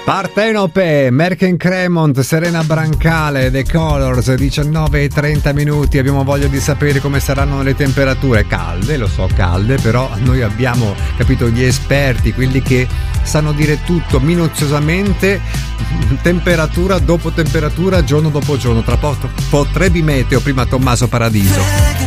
Partenope, Merken Cremont, Serena Brancale, The Colors, 19:30. Abbiamo voglia di sapere come saranno le temperature. Calde, lo so, calde, però noi abbiamo capito gli esperti, quelli che sanno dire tutto minuziosamente, temperatura dopo temperatura, giorno dopo giorno. Tra poco Trebi Meteo, prima Tommaso Paradiso.